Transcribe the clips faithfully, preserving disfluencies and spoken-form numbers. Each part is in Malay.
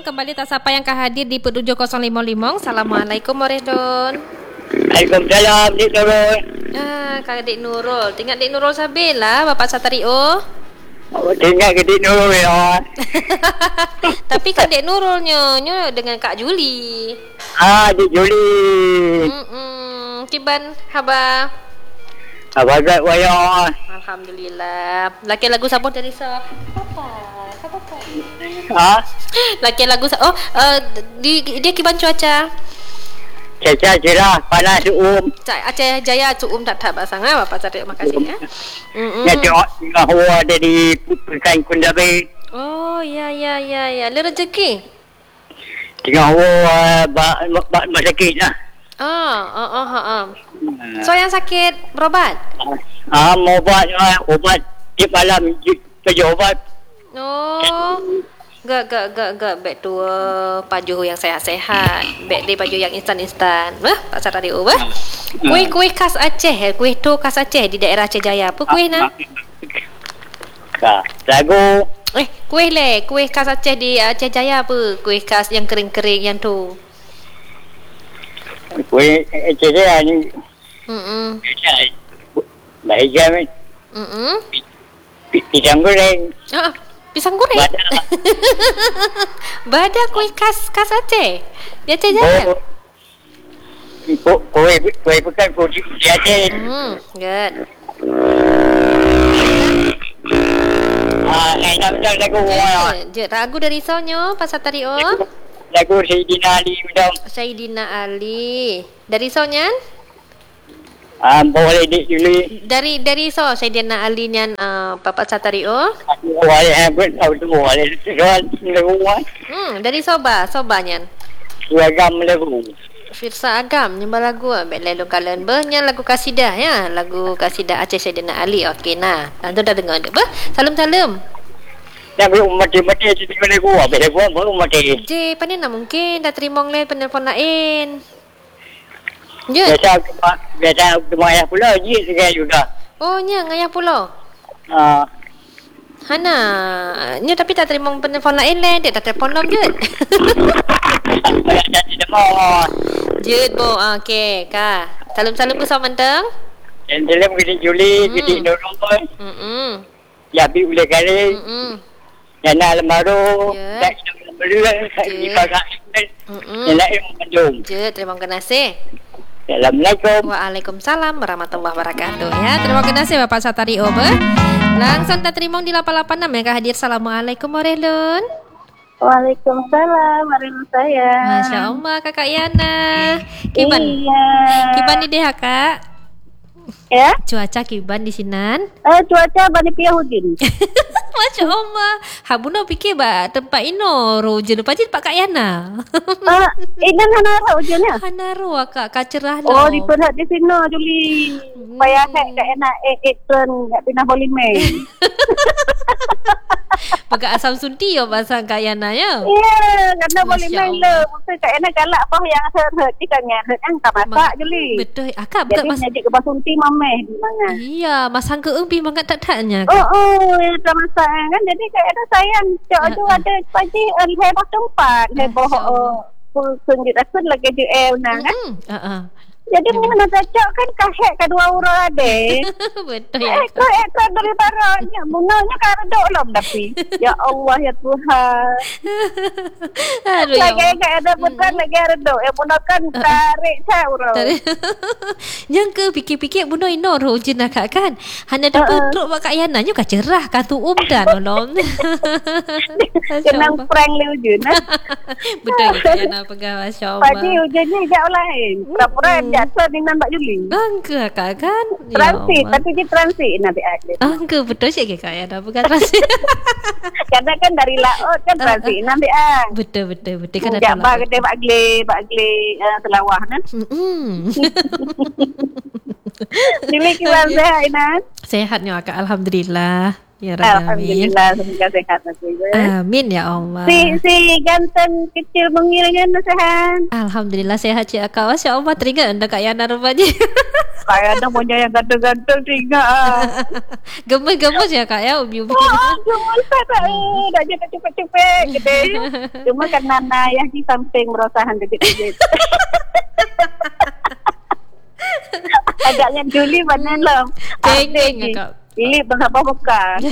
kembali tak siapa yang akan hadir di tujuh kosong lima lima. Assalamualaikum warahmatullahi. Waalaikumsalam, Dik Nurul. Ah, Kak Dik Nurul. Tengok Dik Nurul Sabila, Bapak Satario. Oh, tengok ke Dik Nurul ya. Tapi Kak Dik Nurulnya nyo dengan Kak Juli. Ah, Dik Juli. Hmm, kiban haba. Abagat waya. Alhamdulillah. Laki lagu siapa dari so? Apa? Apa? Ha? Laki lagu sa- oh, uh, di dia kiban cuaca. Caca cerah, panas um. Cak Aceh Jaya Cuum tak tak basang ah Bapak Satario, makasih ya. Hmm. Ya tengok tengah hawa ada di pesan Kundabe. Oh, ya ya ya ya. Le rezeki. Tengah hawa ba ba ba sakit lah. Oh, oh, oh, oh, oh. So yang sakit berobat? Ah, mau ubat ah, ubat tiap malam kerja ubat. Oh. Gak, gak, gak, gak. Baik tu uh, pajuh yang sehat-sehat. Baik dia pajuh yang instan-instan. Wah, Pak Satario, wah. Kuih-kuih khas Aceh, eh? Kuih tu khas Aceh di daerah Aceh Jaya. Apa kuih nak? Ka, lagu. Eh, kuih le. Kuih khas Aceh di Aceh Jaya apa? Kuih khas yang kering-kering yang tu. Kuih cerah ni. Hmm. Baik jam ni. Hmm. Pisang goreng. Ah. Pisang goreng? Badak. Badak kuih khas khas Aceh. Di Aceh Jaya. Oh, kuih kuih bukan kuih di Aceh. Hmm, good. Ah, enak betul lagu. Je, ragu dari sonyo Pak Satario. Lagu Sayyidina Ali betul. Sayyidina Ali. Dari sonyan? Ah, boleh Dik Juli. Dari dari so Sayyidina Ali nyan uh, Bapak Satario. Boleh habis tahu tu boleh soal lagu. Hmm, dari soba, soba nyan. Seragam lagu. Firsa Agam nyembah lagu ambek lalu kalian banyak lagu kasidah ya, lagu kasidah Aceh Sayyidina Ali. Okey nah. Nanti dah dengar dah. Bah, salam-salam. Dah belum mati-mati tu lagu apa lagu baru mati. Je, pandai nak mungkin dah terima nglen penelpon lain. Je. Biasa biasa cuma ayah pula je sekarang juga. Oh, nya ngayah pulau. Ah, Hana, nya tapi tak terima penelpon lain le, dia tak telefon lom je. dah tidak mau. Jut bo, okey, ka. Salam-salam ke sama menteng. Dan dalam kita Juli, kita Nurul pun. Hmm. Ya bi boleh kali. Hmm. Yana Almaru, Ya. tak kita berdua di kakak. Hmm. Yana ilmu mendung. Jut, terima kasih. Assalamualaikum. Waalaikumsalam warahmatullahi wabarakatuh ya. Terima kasih Bapak Satario. Langsung tak terima di lapan lapan enam yang hadir. Assalamualaikum warahmatullahi. Waalaikumsalam warahmatullahi. Masya Allah Kakak Yana. Kiban? Iya. Kiban di deh Kak. Ya? Cuaca kiban di sinan. Eh, cuaca bani pia hujan. Masya Allah. Habuna fikir ba tempat ino roje lepas je Pak Kak Yana. Ah, ini hanara hujannya. Hanaru Kak Kak cerah Oh, di perhat di sini Juli. Payah hek tak enak eh eh turn enggak pindah bolime. Pagak asam sunti yo pasang Kak Yana ya. Iya, karena Masya bolime Allah. le. Mesti tak enak galak apa yang hert-hert kan ya. Hert kan tak masak Juli. Betul. Akak Jadi betul mas. jadi ke basunti mameh di mana. Iya, mas hangga empi mangat tak taknya. Oh, oh, yang tak masak kan. Jadi kayak ada sayang. Cak tu Ha-ha. ada pagi heboh tempat. Heboh Masya Allah. oh, sunjit asal lagi di eh nah kan. Hmm. Uh-uh. Jadi mana cocok kan kahek kedua urang ada. Betul ya. Ekor ekor dari barangnya, bunganya karedok lom tapi. Ya Allah ya Tuhan. Aduh ya. Lagi enggak ada bukan lagi redok. Ya punakan tarik saya urang. Yang ke fikir-fikir bunda ino roje nak Kak kan. Hanya ada Ha-ha. perut Kak Yana nyu ka cerah ka tu um dan nolong. Kenang prank le ujun. Betul Kak Yana pegang masya-Allah. Pagi hujannya jauh lain. Pura-pura jatuh di nampak Juli. Angka Kak kan. Transit, Allah. tapi dia transit nanti ada. Angka betul sikit Kak Yana pegang transit. Karena kan dari laut kan transit nanti ah. Betul betul betul kan Kan ada. Jabah kedai Pak Gle, Pak Gle uh, Selawah kan. Hmm. Juli kiwan sehat Inan. Sehatnya Kak alhamdulillah. Ya Rabbil Alamin. Alhamdulillah, semoga sehat aku. Amin ya Allah. Si si ganteng kecil bengil kan sehat. Alhamdulillah sehat Cik Akak. Masya Allah, teringat anda Kak Yana rupanya. Kaya ada punya yang ganteng-ganteng tinggal. Gemes-gemes ya Kak ya, ubi-ubi. Oh, gemes tak eh. Dah jadi cepet-cepet gitu. Cuma kan Nana yang di samping berusaha dikit-dikit. Agaknya Juli mana lah. Cengeng Kak. Ini berapa bekas?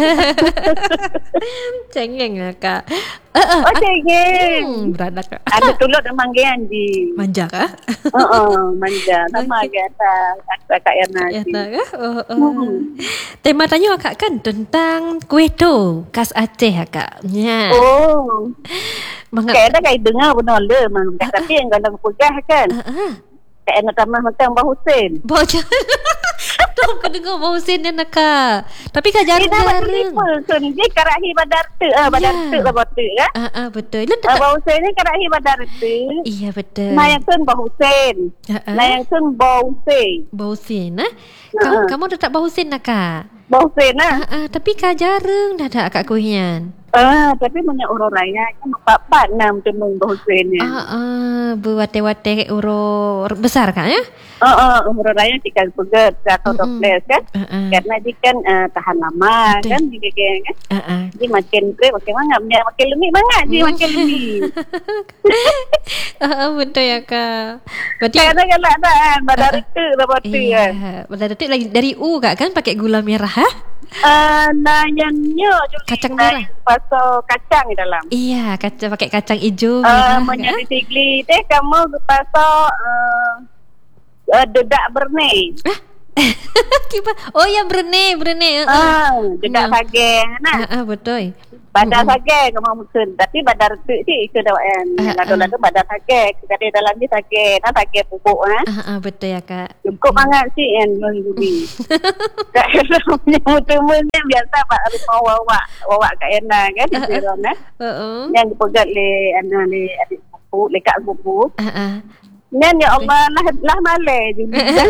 Cengeng lah Kak. Oh cengeng. Hmm, beranak Kak. Ada tulut dan mangga Anji. Manja Kak? Oh, oh manja. Sama Okay. kata Kakak Yana. Yana Kak? Oh, oh. Tema tanya Kak kan tentang kuih tu khas Aceh Kak. Ya. Oh. Mangga. Kaya dah kaya dengar benar le. Tapi yang kalau pegah kan. Kaya nak tambah makan Mbah Hussein. Bawa jalan. Tuh aku dengar Mbak Hussein ni nak Kak. Tapi Kak Dia dapat jarang-jarang. telefon tu ni. Dia karahi badar tu. Ah, badar Ya. tu lah badar tu. Ya. Ah, ah, betul. Lu Ah, tak? Mbah Hussein ni karahi badar tu. Iya betul. Nah yang tu Mbah Hussein. Ah, ah. Nah yang tu Mbah Hussein. Mbak Hussein eh? Kamu, Ah. kamu tetap Mbak Hussein nak Kak? Mbah Hussein lah. Ah, ah, tapi Kak jarang dah ada Kak kuihnya. Ah, tapi banyak orang raya kan empat-empat enam temung Mbah Hussein ni. Ah, ah, berwate-wate uro besar Kak ya? Oh, oh, orang raya jika pegat atau Mm-mm. toples kan. Ah, ah. Karena dia kan uh, tahan lama Betul. kan dia kan. kan. Ah, ah. Dia makin break makin banyak, dia makin lemik banget dia Mm. makin lemik. Ah, ah, betul ya Kak. Berarti Karena galak tak kan, badan reta lah batu kan. iya, pada detik lagi dari U Kak kan pakai gula merah ha? Uh, nayanya Juli, Kacang nayan merah. pasal kacang di dalam. Iya, kacang pakai kacang hijau Uh, merah. Kak. menjadi sigli teh kamu pasal uh, uh, dedak bernei. Kipa. Oh ya Brunei, Brunei. Uh, Ah, dedak Hmm. sageng nah. ah, ah, betul. Badar Mm-mm. sageng kamu mungkin, tapi badar tu si ke dawan. Ah, Lalu-lalu badar sageng, kadang dalam ni sageng, nah sageng pupuk ah. Ah, ah, betul ya Kak. Cukup sangat sih kan Juli. Kak Ena punya utama ni biasa pak rumah wawak, wawak Kak Ena kan di Siron eh. Uh-uh. Yang dipegat le anak le adik sepupu, le kak sepupu. Ah, ah. Nan ya Allah lah lah malai Juli kan.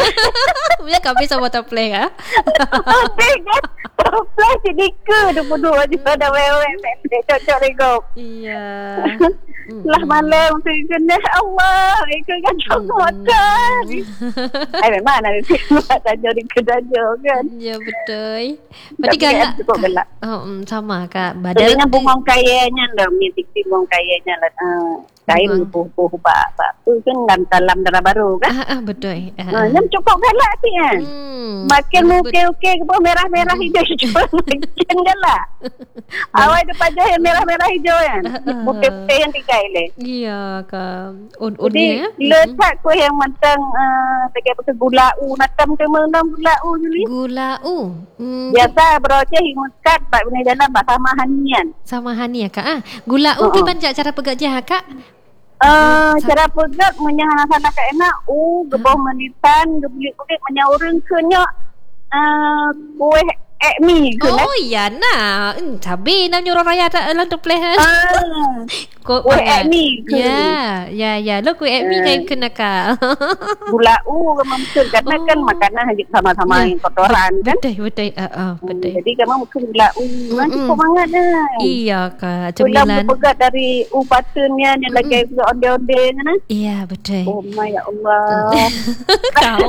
Bila kami sama terplay ah. Okey kan. Plus sedikit dua-dua je pada wewe cocok regop. Iya. Lah malai untuk kena Allah, ikut kan semua kan. Ai memang ada buat saja di kedaja kan. Ya betul. Berarti Tapi galak. kan cukup galak. Oh, mm, sama Kak. Dengan Badan bungong kayanya dah mitik bungong kayanya lah. Uh, kain Bungong. puh-puh pak pak tu kan dalam dalam darah baru kan. Ah, ah, betul. Ah, Ha, ah. yang cukup galak sih kan. Hmm. Makin Ah, muka okey ke bawah merah-merah hijau hijau makin galak. Awal depan je yang merah-merah hijau kan. Muka putih yang tiga ile. Iya Kak. Un-un Jadi ya. letak kuih yang matang uh, pakai pakai gula u natam ke menam gula u Juli. Gula u. Hmm. Biasa beroceh himukat pak benda dalam pak sama hanian. Sama Hani ya Kak. Ah, gula u Uh-uh. gimana cara pegat je Kak? Uh, cara pegat menyalah salah ka enak u gebah menitan gebulik-bulik menyaurun kenyak uh, kuih ekmi ke Oh iya nah. Hmm, cabai nak nyuruh raya tak lang terplay ha. ah Kau kuih ekmi ke Ya, ya, ya. Lo kuih ekmi Eh. kayu kena Kak. gula u kamu mungkin karena kan Oh. makanan hanya sama-sama Ya. yang kotoran kan. Betul, betul. Ah, ah, Hmm, betul. jadi kamu mungkin gula u kan Mm-mm. cukup banget dah. Iya Kak, Gula cemilan. berpegat dari u patunnya yang lagi pegat onde-onde kan. Iya, betul. Oh my ya Allah. Kau.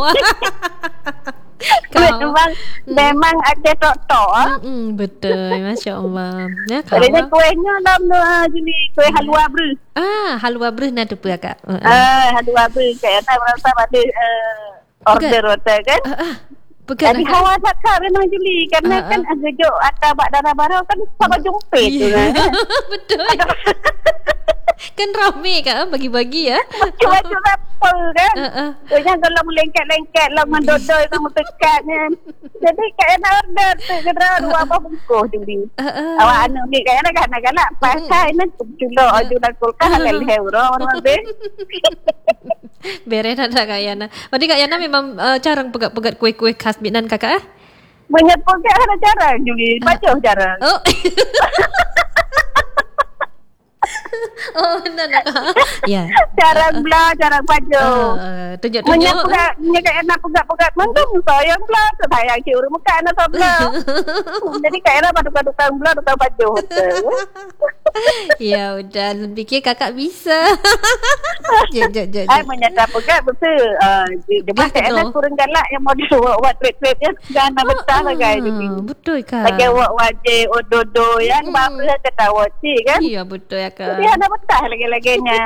Kau. Memang memang ada tok-tok ah. Mm-mm, betul. Masya Allah. Ya, kau. Kadang kuihnya dalam uh, jenis kuih halua ber. Ah, halwa berna tu apa Kak? Uh, uh. Ah, halua ber. Saya tak merasa ada uh, order order kan. Ah, ah. Pegat Jadi Kak. hawa cakap memang Juli. Karena Ah, ah. kan ada jok atau bak darah barang kan sama jumpa tu Iya. kan. Betul. Kan ramai Kak bagi-bagi ya. Macam-macam apa kan. Ah, ah. Soalnya kalau melengket-lengket lah mendodoi sama tekat kan. Jadi kat nak order tu kena dua apa bungkus Juli. Ah, ah. Awak anu ni kan nak galak pakai nak culok ajudan kulkas halal euro orang be. Beren ada Kak Yana. Berarti Kak Yana memang uh, jarang pegat-pegat kuih-kuih khas Vietnam Kakak eh? Menyebut ke ada jarang Juli. Baca jarang. Oh. Oh Mana nak? Ya. Cara belah, cara baju. Uh, tunjuk-tunjuk. Menyapukat, menyapukat enak pegat-pegat. Mantap, sayang belah. Sayang cik urut muka anak saya belah. Jadi Kak Ena tukar-tukar belah, tukar baju. Ya, udah. Fikir kakak bisa. Jom, jom, jom. Saya menyatakan pegat, betul. Dia buat Kak Ena kurang galak yang model buat trade-trade ya. Jangan betah lah guys. Betul Kak. Lagi buat wajib, ododo ya. Bapak saya ketawa cik kan. Iya, betul ya Kak. Dia ada betah lagi-laginya.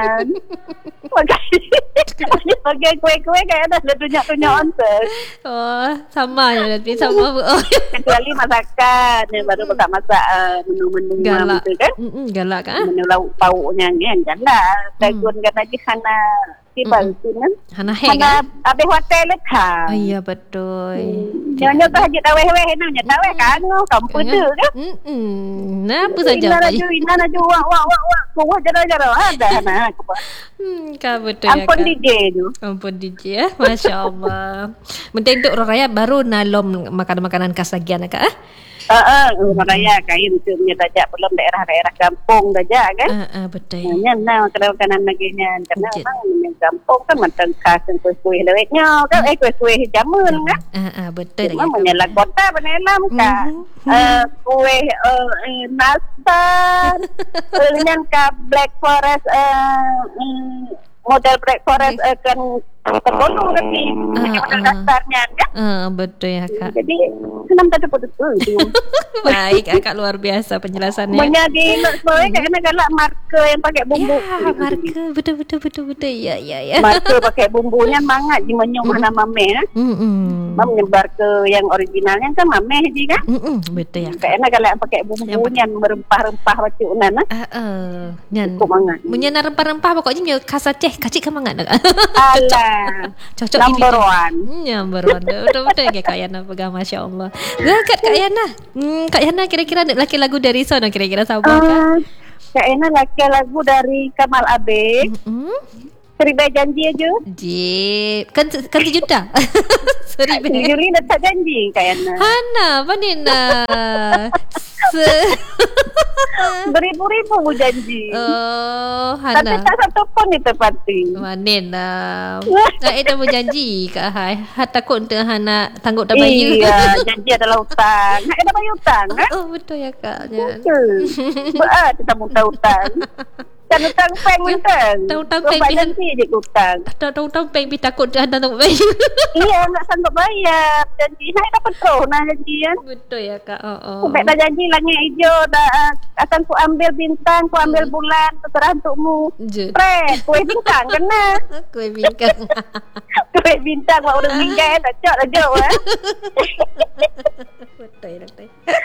Bagi kue-kue kayak ada tunjuk-tunjuk onset. Oh, sama ya nanti sama. Oh. Kecuali masakan yang baru masak-masak uh, menu-menu galak gitu kan. Mm-mm, galak kan? Menu lauk pauknya ni kan galak. Dagun kan lagi Hana tiba tu kan. Hana hek Hana kan? habis hotel lekah. Oh, iya betul. Nyonya tu haji taweh-weh nanya taweh kan kampung tu kan. Hmm, nah apa saja. Ina laju, ina laju wak wak wak wak. Kuah jara-jara ada Hana. Hmm, Kak betul ya Kak. Ampun D J tu. Ampun D J ya. Masya Allah. Menteri untuk orang raya baru nalom makanan-makanan khas lagi anak Kak. Uh, uh, orang raya kain tu punya dajak belum daerah-daerah kampung dajak kan. Uh, uh, betul. Nya nah makanan-makanan laginya karena memang kampung kan macam khas kuih-kuih lewetnya kan eh kuih-kuih jamun kan. Uh, uh, betul lagi. Memang menyelak kota benelam kan. Uh, kuih uh, nastar dengan ka black forest uh, um, model black forest uh, kan tergolong nanti macam model dasarnya kan. Uh, betul ya Kak. Jadi senam tak dapat betul tu. Baik Kak, luar biasa penjelasannya. Menjadi semua kerana galak marker yang pakai bumbu. Ya, marker betul betul betul betul. Ya ya ya. Marker pakai bumbunya mangat di menyum mana mameh kan. Hmm. Mam menyebar ke yang originalnya kan mameh je kan. Hmm, betul ya. Kerana galak pakai bumbunya berempah-rempah macam mana. Ah, uh, nyan. Cukup mangat. Menyana rempah-rempah pokoknya khas Aceh, kacik kan mangat. Alah. Cocok number one. Hmm, number one. Betul-betul ya Kak Yana pegang Masya Allah. Dekat Kak Yana. Hmm, Kak Yana kira-kira ada laki lagu dari sana kira-kira sama uh, Kak? Kak Yana laki lagu dari Kamal Abe. Mm-hmm. Seribai janji aja. Ji, kan kan sejuta. Seribai. Juli dah tak janji Kak Yana. Hana, apa ni nak? Se beribu-ribu mu janji. Oh, Hana. Tapi tak satu pun ditepati. Manin lah. Kak Eda berjanji Kak Hai. Ha, takut untuk Hana tangguh tak bayar. Iya, janji adalah hutang. Kak Eda bayar hutang kan? Oh, betul ya Kak. Betul. Berat kita minta hutang. Kan hutang peng hutang. Hutang peng bihan. Janji je hutang. Hutang peng takut Hana tak bayar. Iya, nak sanggup bayar. Janji. Nak dapat terus nak janji kan? Betul ya Kak. Oh, oh. Sampai dah janji langit hijau dah akan ku ambil bintang, ku ambil bulan, terserah untukmu. Pret, kuih bintang kena. Kuih bintang. Kuih bintang buat orang bingkai tak cok dah jauh eh. Betul betul.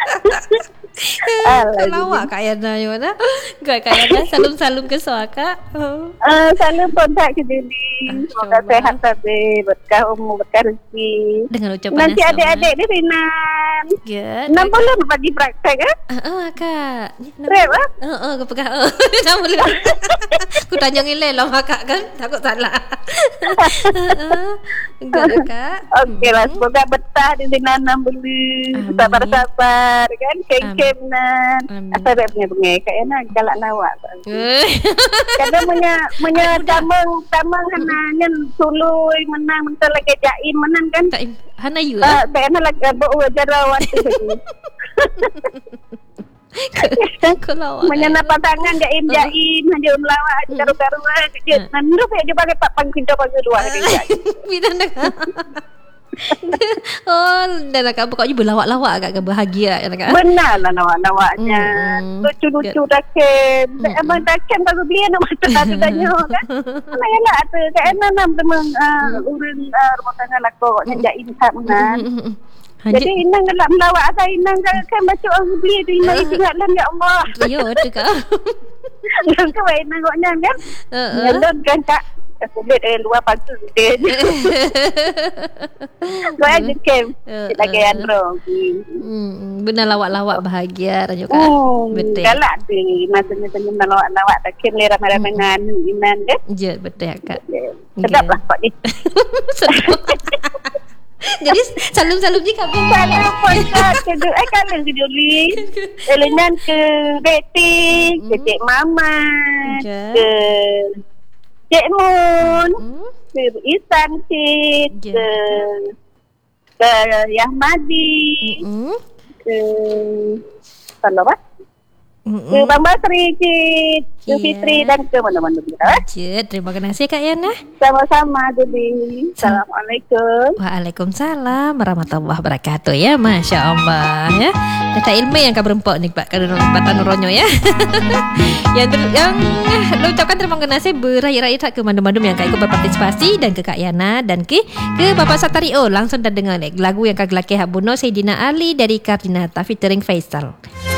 Lawak Kak Yana you mana? Kak Kak Yana salam-salam ke suara Kak. Oh. Uh, salam kontak ke Dini. Semoga sehat sabi, berkah umur, berkah rezeki. Dengan ucapan nanti adik-adik ni Rinan. Good. enam bulan bagi praktek eh? Ah, uh, Kak. Rep ah? Uh, uh, kau pegang. Uh, enam bulan. Aku tanya ngilai lah Kak kan. Takut salah. Good Kak. Okeylah, semoga betah di sini enam bulan. Sabar-sabar kan. Kem-kem nan. Asal dia punya bengai. Kak Yana galak lawak. Kadang punya punya tamang tamang hananya sului menang bentar lagi jaim menang kan. Kak Hana you lah. Kak Yana lagi bawa jarawan tu. Menyana pasangan jaim jaim hanya melawak karu-karuan dia nandu dia pakai pak pang pintu pagi dua hari jaim. Bidan dah. Oh, dan Kak pokoknya berlawak-lawak Kak bahagia ya Kak. Benarlah lawak-lawaknya. Mm, lucu-lucu dah kem. Mm, abang dah kem baru beli nak mata satu tanya kan. Mana elak tu Kak Ana nam teman urang rumah tangga lako nak jaim tak menan. Jadi inang galak melawak asal inang kan baca orang beli tu inang ingat lah ya Allah. Ya tu Kak. Yang kau inang koknya kan. Ngelon kan Kak. Kulit dari luar pantu dia. Kau aja kem. Kita kaya andro. Benar lawak-lawak bahagia Rajuk Kak. Betul. Galak tu masanya senyum lawak-lawak tak kem le ramai-ramai dengan iman dia. Ya betul ya Kak. Sedap lah Pak ni. Sedap. Jadi salum-salum je Kak Bun. Salam pun ke eh kalau ke Juli. Elenan ke Betty, ke Cik Mamat, Ya. ke Cik Mun, Hmm. ke Isan Cik, Ya. ke ke Yahmadi, Hmm. ke kalau apa? Ke Hmm. Bang Basri Cik, ke Ya. Fitri dan ke mana-mana kita. Eh? Je, terima kasih Kak Yana. Sama-sama Juli. Assalamualaikum. Waalaikumsalam warahmatullahi wabarakatuh ya. Masya Allah ya. Data ilmu yang kau berempat ni Pak Kadun Batan Ronyo ya. yang ter, yang lo ucapkan terima kasih berakhir-akhir tak ke mandum-mandum yang kau ikut berpartisipasi dan ke Kak Yana dan ke ke Bapak Satario langsung dah dengar lagu yang kau gelaki Habuno Sayyidina Ali dari Kardinata featuring Faisal.